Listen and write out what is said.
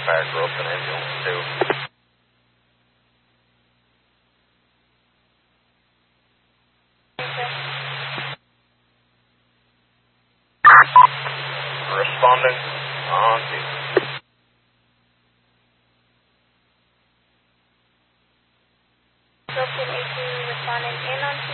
fire group and ambulance 2. Responding on scene. Brooklyn 18 responding in on